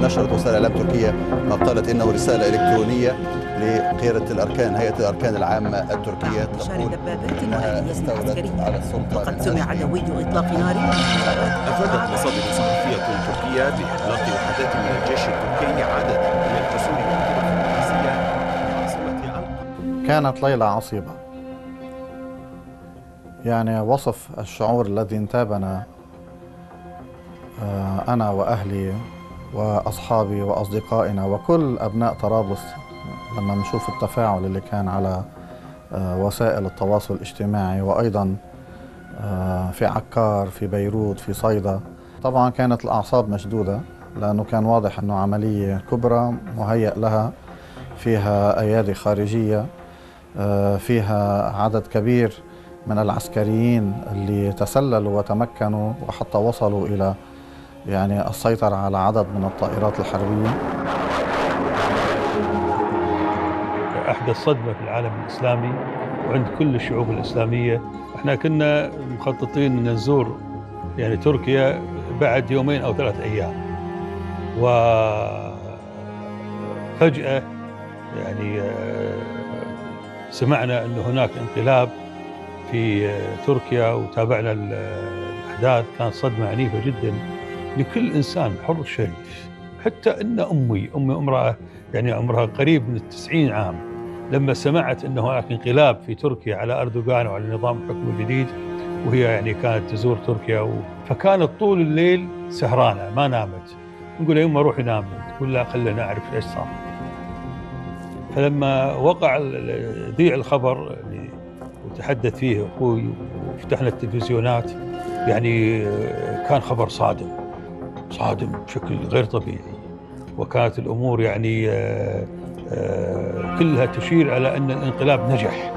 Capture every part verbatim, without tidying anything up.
نشرت وسائل اعلام تركيه مقالة انه رساله الكترونيه لقياده الاركان هيئه الاركان العامه التركيه تقول انها استولت على السلطه. وقد سمع دوي اطلاق نار. افادت مصادر صحفيه تركيه باطلاق وحدات من الجيش التركي عدد من الجسور والطرق الرئيسيه بعاصمه أنقرة. كانت ليله عصيبه، يعني وصف الشعور الذي انتابنا أنا وأهلي وأصحابي وأصدقائنا وكل أبناء طرابلس لما نشوف التفاعل اللي كان على وسائل التواصل الاجتماعي، وأيضا في عكار، في بيروت، في صيدا. طبعا كانت الأعصاب مشدودة لأنه كان واضح أنه عملية كبرى مهيأ لها، فيها أيادي خارجية، فيها عدد كبير من العسكريين اللي تسللوا وتمكنوا وحتى وصلوا إلى يعني السيطرة على عدد من الطائرات الحربية. أحدث صدمة في العالم الإسلامي وعند كل الشعوب الإسلامية. احنا كنا مخططين أن نزور يعني تركيا بعد يومين أو ثلاث أيام، وفجأة يعني سمعنا أن هناك انقلاب في تركيا وتابعنا الأحداث. كانت صدمة عنيفة جدا لكل إنسان حر شريف. حتى أن أمي أمي امرأة يعني عمرها قريب من التسعين عام لما سمعت أن هناك انقلاب في تركيا على أردوغان وعلى نظام الحكم الجديد، وهي يعني كانت تزور تركيا و... فكانت طول الليل سهرانة ما نامت. نقول لها يما روحي نامي، تقول لا خلينا نعرف ايش صار. فلما وقع ذيع الخبر يعني وتحدث فيه أخوي وفتحنا التلفزيونات، يعني كان خبر صادم صادم بشكل غير طبيعي، وكانت الأمور يعني كلها تشير على أن الانقلاب نجح.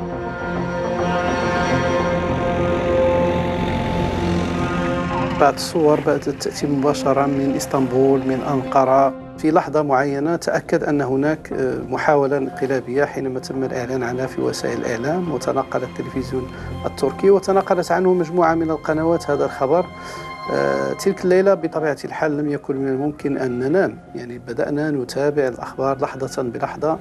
بعض الصور بدأت تأتي مباشرة من إسطنبول، من أنقرة. في لحظة معينة تأكد أن هناك محاولة انقلابية حينما تم الإعلان عنها في وسائل الإعلام، وتناقل التلفزيون التركي وتناقلت عنه مجموعة من القنوات هذا الخبر. تلك الليلة بطبيعة الحال لم يكن من الممكن أن ننام، يعني بدأنا نتابع الأخبار لحظة بلحظة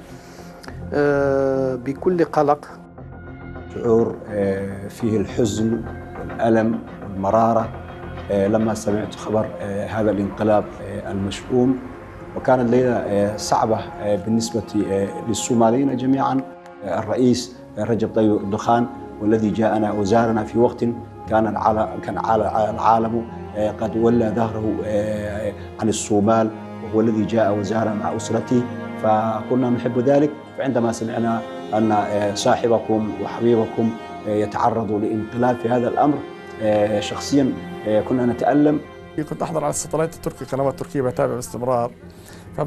بكل قلق. شعور فيه الحزن والألم والمرارة لما سمعت خبر هذا الانقلاب المشؤوم، وكانت ليلة صعبة بالنسبة للصوماليين جميعا. الرئيس رجب طيب أردوغان والذي جاءنا وزارنا في وقت كان العالم كان العالم قد ولى ظهره عن الصومال، وهو الذي جاء وزار مع أسرته، فكنا نحب ذلك. فعندما سمعنا أن صاحبكم وحبيبكم يتعرض لانقلاب في هذا الأمر، شخصيا كنا نتألم. كنت أحضر على الستلايت التركي، قنوات تركية بتابع باستمرار.